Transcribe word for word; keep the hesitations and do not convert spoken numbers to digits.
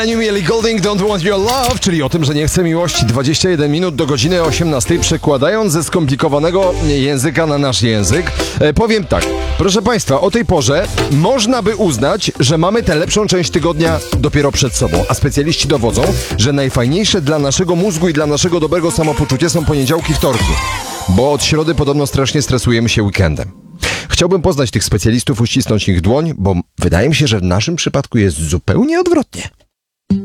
Oni mieli Golding Don't Want Your Love, czyli o tym, że nie chce miłości. dwadzieścia jeden minut do godziny osiemnastej, przekładając ze skomplikowanego języka na nasz język. E, powiem tak, proszę Państwa, o tej porze można by uznać, że mamy tę lepszą część tygodnia dopiero przed sobą, a specjaliści dowodzą, że najfajniejsze dla naszego mózgu i dla naszego dobrego samopoczucia są poniedziałki, wtorki, bo od środy podobno strasznie stresujemy się weekendem. Chciałbym poznać tych specjalistów, uścisnąć ich dłoń, bo wydaje mi się, że w naszym przypadku jest zupełnie odwrotnie.